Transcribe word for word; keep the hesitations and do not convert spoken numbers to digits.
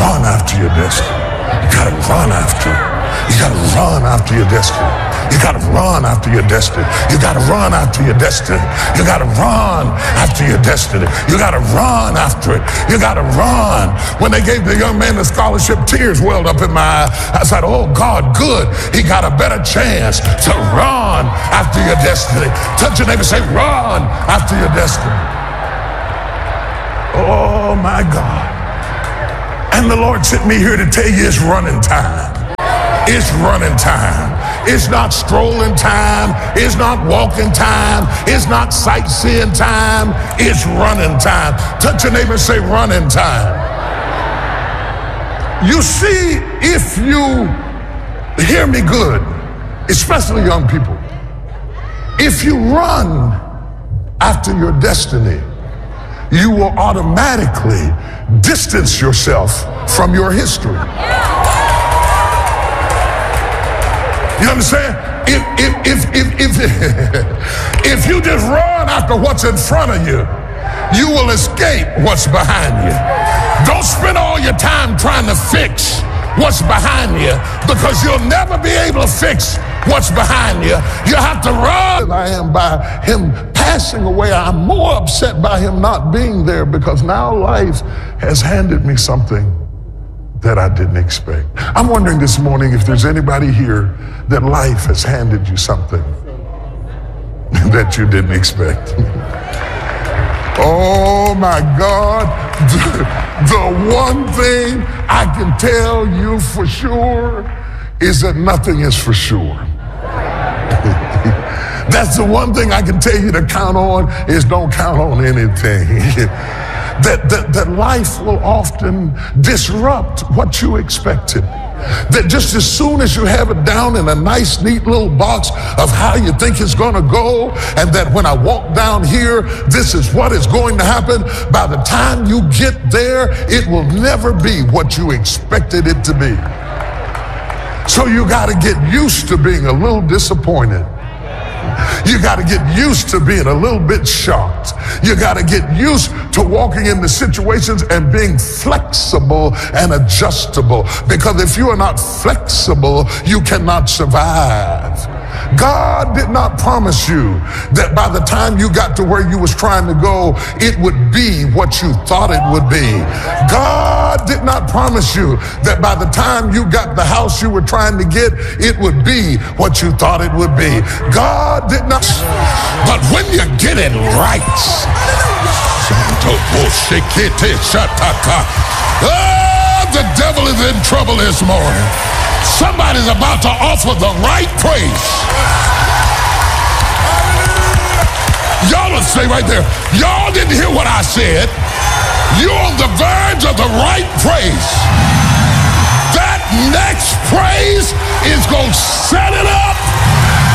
run after your destiny. You gotta run after it. You gotta run after your destiny. You gotta run after your destiny. You gotta run after your destiny. You gotta run after your destiny. You gotta run after it. You gotta run. When they gave the young man the scholarship, tears welled up in my eye. I said, oh God, good. He got a better chance to run after your destiny. Touch your neighbor, say, run after your destiny. Oh my God. And the Lord sent me here to tell you it's running time. It's running time. It's not strolling time. It's not walking time. It's not sightseeing time. It's running time. Touch your neighbor and say running time. You see, if you hear me good, especially young people, if you run after your destiny, you will automatically distance yourself from your history. You understand? If if if if if, if you just run after what's in front of you, you will escape what's behind you. Don't spend all your time trying to fix what's behind you, because you'll never be able to fix what's behind you. You have to run. I am by him passing away. I'm more upset by him not being there, because now life has handed me something that I didn't expect. I'm wondering this morning if there's anybody here that life has handed you something that you didn't expect. Oh my God. The, the one thing I can tell you for sure is that nothing is for sure. That's the one thing I can tell you to count on, is don't count on anything. That, that, that life will often disrupt what you expected. That just as soon as you have it down in a nice, neat little box of how you think it's going to go, and that when I walk down here, this is what is going to happen, by the time you get there, it will never be what you expected it to be. So you got to get used to being a little disappointed. You got to get used to being a little bit shocked. You got to get used to walking into situations and being flexible and adjustable. Because if you are not flexible, you cannot survive. God did not promise you that by the time you got to where you was trying to go, it would be what you thought it would be. God did not promise you that by the time you got the house you were trying to get, it would be what you thought it would be. God did not. But when you get it right, oh, the devil is in trouble this morning. Somebody's about to offer the right praise. Y'all will stay right there. Y'all didn't hear what I said. You're on the verge of the right praise. That next praise is going to set it up